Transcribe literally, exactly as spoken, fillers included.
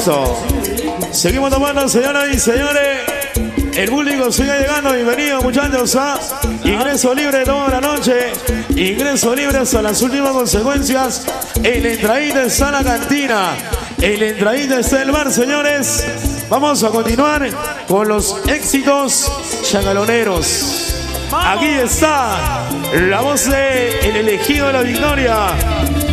Eso. Seguimos tomando, señoras y señores. El público sigue llegando. Bienvenidos, muchachos, a ingreso libre toda la noche. Ingreso libre hasta las últimas consecuencias. En la entradita está la cantina. En la entradita está el bar, señores. Vamos a continuar con los éxitos chacaloneros. Aquí está la voz de el elegido de la victoria.